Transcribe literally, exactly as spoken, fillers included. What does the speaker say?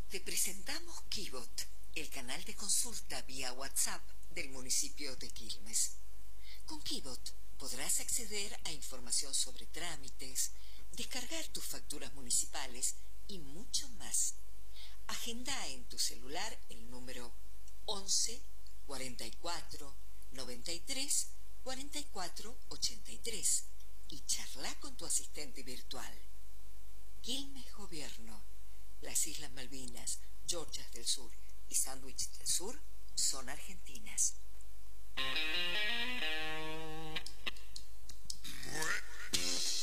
Te presentamos Kibot, el canal de consulta vía WhatsApp del municipio de Quilmes. Con Kibot podrás acceder a información sobre trámites, descargar tus facturas municipales y mucho más. Agenda en tu celular el número once, cuarenta y cuatro, noventa y tres, cuarenta y cuatro, ochenta y tres y charla con tu asistente virtual. Quilmes Gobierno. Las Islas Malvinas, Georgias del Sur y Sandwich del Sur son argentinas.